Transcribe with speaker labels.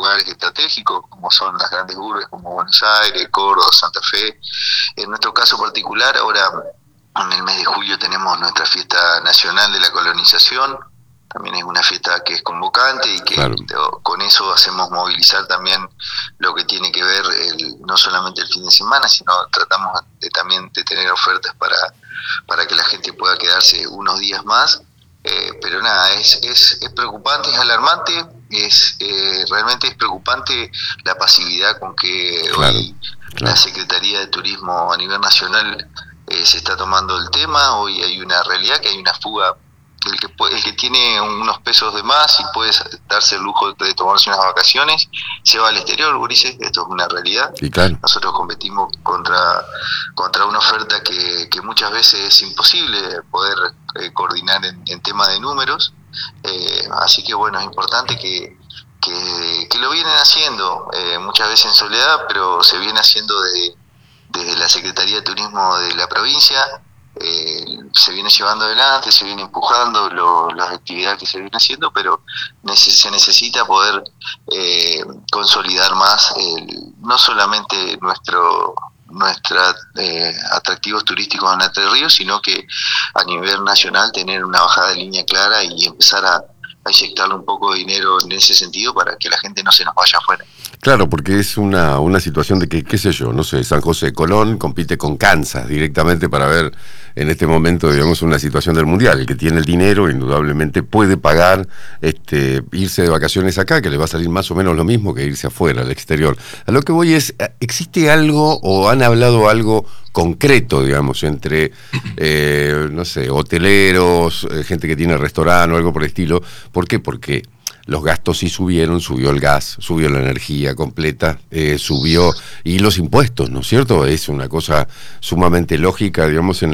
Speaker 1: lugares estratégicos, como son las grandes urbes, como Buenos Aires, Córdoba, Santa Fe. En nuestro caso particular, ahora en el mes de julio tenemos nuestra fiesta nacional de la colonización. También es una fiesta que es convocante y que con eso hacemos movilizar también lo que tiene que ver no solamente el fin de semana, sino tratamos también de tener ofertas para que la gente pueda quedarse unos días más. Pero nada, es preocupante, es alarmante, realmente es preocupante la pasividad con que hoy la Secretaría de Turismo a nivel nacional se está tomando el tema. Hoy hay una realidad que hay una fuga. El que tiene unos pesos de más y puede darse el lujo de tomarse unas vacaciones, se va al exterior, gurises. Esto es una realidad.
Speaker 2: Y claro,
Speaker 1: nosotros competimos contra una oferta que muchas veces es imposible poder coordinar en tema de números. Así que bueno, es importante que lo vienen haciendo, muchas veces en soledad, pero se viene haciendo desde la Secretaría de Turismo de la provincia. Se viene llevando adelante, se viene empujando las actividades que se vienen haciendo, pero se necesita poder consolidar más no solamente nuestros atractivos turísticos en Entre Ríos, sino que a nivel nacional tener una bajada de línea clara y empezar a inyectarle un poco de dinero en ese sentido para que la gente no se nos vaya afuera.
Speaker 2: Claro, porque es una situación de que, qué sé yo, no sé, San José de Colón compite con Kansas directamente para ver en este momento, digamos, una situación del Mundial. El que tiene el dinero, indudablemente, puede pagar irse de vacaciones acá, que le va a salir más o menos lo mismo que irse afuera, al exterior. A lo que voy es, ¿existe algo o han hablado algo concreto, digamos, entre, no sé, hoteleros, gente que tiene restaurante o algo por el estilo? ¿Por qué? Porque los gastos sí subieron, subió el gas, subió la energía completa, subió, y los impuestos, ¿no es cierto? Es una cosa sumamente lógica, digamos, en